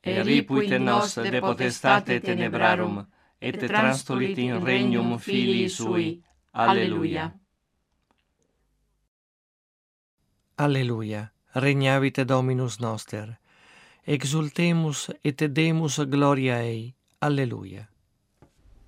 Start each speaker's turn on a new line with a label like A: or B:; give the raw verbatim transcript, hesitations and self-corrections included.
A: e ripuit nos de potestate tenebrarum, et transtulit in regnum Filii Sui. Alleluia.
B: Alleluia. Regnavit Dominus noster. Exultemus et demus gloria ei. Alleluia.